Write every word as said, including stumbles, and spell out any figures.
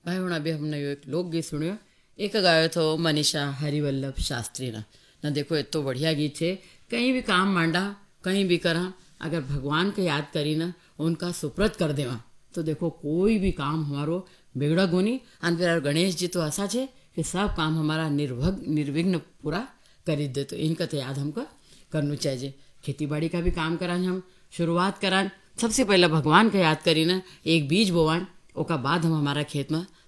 भाई हूँ अभी हमने यो एक लोकगीत सुनियो। एक गायो तो मनीषा हरिवल्लभ शास्त्री ना ना देखो ये तो बढ़िया गीत है। कहीं भी काम मांडा कहीं भी करा अगर भगवान को याद करी ना उनका सुप्रत कर देवा तो देखो कोई भी काम हमारो बिगड़ा गुनी। और फिर गणेश जी तो ऐसा है कि सब काम हमारा निर्भग निर्विघ्न पूरा कर दे। तो इनका तो याद हमको करना चाहिए। खेती बाड़ी का भी काम करान हम शुरुआत करान सबसे पहले भगवान का याद करी ना एक बीज बोवान ओका बाद हम हमारा खेत में